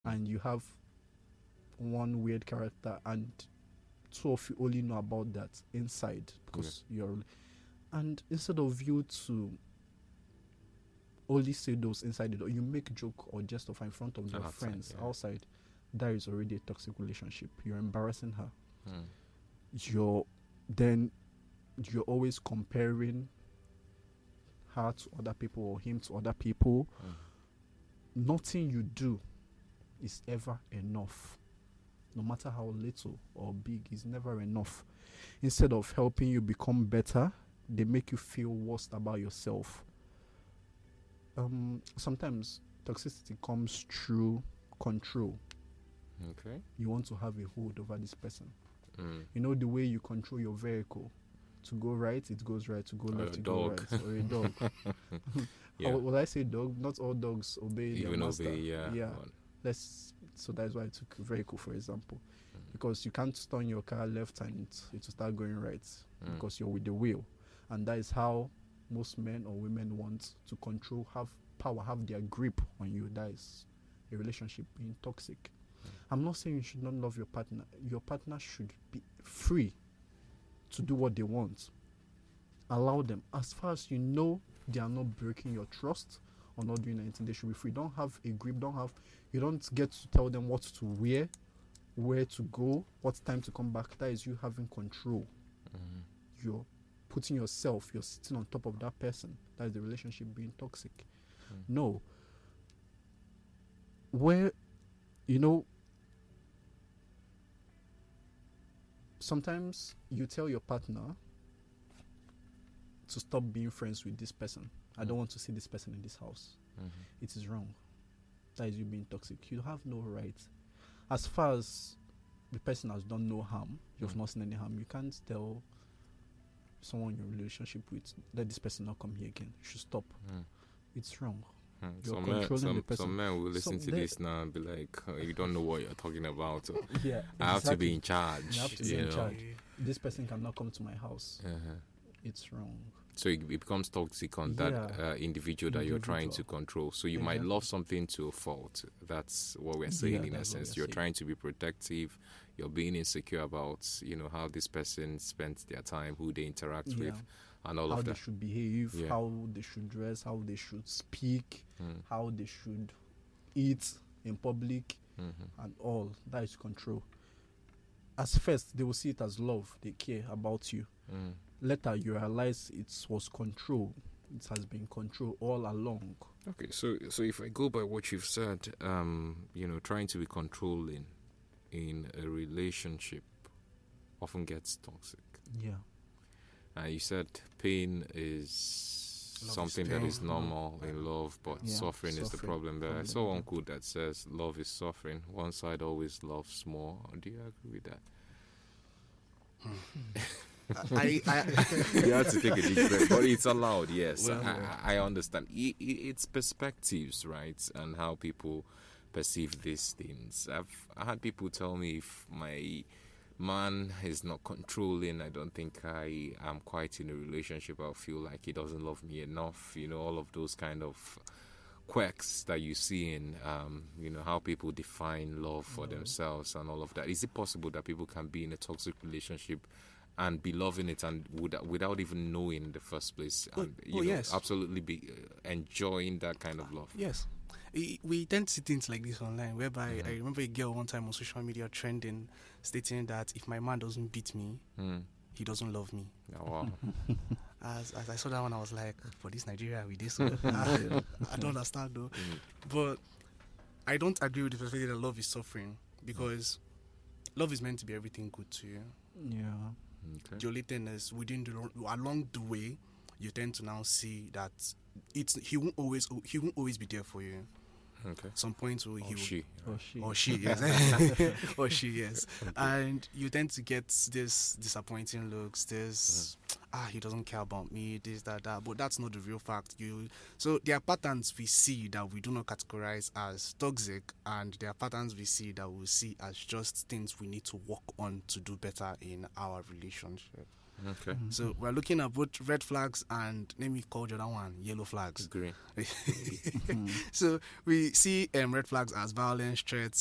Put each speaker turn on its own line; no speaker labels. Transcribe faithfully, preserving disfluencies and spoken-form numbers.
and you have one weird character, and two of you only know about that inside because yeah. you're, and instead of you to only say those inside the door, you make joke or jest of in front of your outside, friends yeah. outside. That is already a toxic relationship. You're embarrassing her. Hmm. You're then you're always comparing her to other people or him to other people. Hmm. Nothing you do is ever enough. No matter how little or big, is never enough. Instead of helping you become better, they make you feel worse about yourself. Um, sometimes toxicity comes through control.
Okay.
You want to have a hold over this person.
Mm.
You know the way you control your vehicle. To go right, it goes right. To go
or
left,
a
it
dog.
goes right. Or a dog.
yeah.
Or, will I say dog? Not all dogs obey
Even
their master.
obey, yeah.
Yeah.
One.
Let's. So that's why I took vehicle, for example.
Mm.
Because you can't turn your car left and it will start going right.
Mm.
Because you're with the wheel. And that is how most men or women want to control, have power, have their grip on you. That is a relationship being toxic. Mm. I'm not saying you should not love your partner. Your partner should be free to do what they want. Allow them. As far as you know they are not breaking your trust or not doing anything, they should be free. Don't have a grip. Don't have. You don't get to tell them what to wear, where to go, what time to come back. That is you having control.
Mm.
You're putting yourself, you're sitting on top of that person. That is the relationship being toxic. Mm. No. Where, you know, sometimes you tell your partner to stop being friends with this person. I don't want to see this person in this house.
Mm-hmm.
It is wrong. That is you being toxic. You have no right. As far as the person has done no harm, you've mm. not seen any harm, you can't tell someone you're in a relationship with, let this person not come here again. You should stop.
Mm.
It's wrong.
Mm.
You're
some,
controlling
men, some,
the person.
some men will listen
some
to
they,
this now and be like, oh, you don't know what you're talking about.
yeah, exactly.
I have to be in charge.
You have to
you
be in
know?
charge. This person cannot come to my house.
Uh-huh.
It's wrong.
So it, it becomes toxic on
yeah.
that uh, individual that individual. You're trying to control. So you exactly. might love something to a fault. That's what we're saying yeah, in essence. You're saying. Trying to be protective. You're being insecure about, you know, how this person spends their time, who they interact yeah. with, and all
how
of that.
How they should behave,
yeah.
how they should dress, how they should speak,
mm.
how they should eat in public,
mm-hmm.
and all. That is control. As first, they will see it as love. They care about you.
Mm.
Later, you realize it was control. It has been control all along.
Okay, so so if I go by what you've said, um, you know, trying to be controlling in a relationship often gets toxic.
Yeah.
And uh, you said pain is love something is pain. That is normal yeah. in love, but
yeah.
suffering, suffering is the problem there.
Problem.
I saw one quote that says, love is suffering. One side always loves more. Do you agree with that?
I, I,
you have to take a deep breath, but it's allowed. Yes, well, I, I understand. It, it, it's perspectives, right, and how people perceive these things. I've I had people tell me if my man is not controlling, I don't think I am quite in a relationship. I'll feel like he doesn't love me enough. You know, all of those kind of quirks that you see in, um, you know, how people define love for mm-hmm. themselves and all of that. Is it possible that people can be in a toxic relationship and be loving it and would, without even knowing in the first place, and
oh,
you
oh,
know,
yes.
absolutely be uh, enjoying that kind of love?
Yes. We tend to see things like this online, whereby mm. I remember a girl one time on social media trending, stating that if my man doesn't beat me,
mm.
he doesn't love me.
Oh, wow.
as, as I saw that one, I was like, for this Nigeria, with this one, I, I don't understand though.
Mm.
But I don't agree with the perspective that love is suffering, because mm. love is meant to be everything good to you.
Yeah.
Okay. The only thing is, within the along the way, you tend to now see that it's he won't always he won't always be there for you.
Okay.
Some points where he
or
will,
she
or she
or she yes or she yes, and you tend to get this disappointing looks. This mm. ah he doesn't care about me. This that that. But that's not the real fact. You so there are patterns we see that we do not categorize as toxic, and there are patterns we see that we see as just things we need to work on to do better in our relationship.
Okay.
Mm-hmm.
So we're looking at both red flags and let me call the other one yellow flags.
Agree.
So we see um, red flags as violence, threats,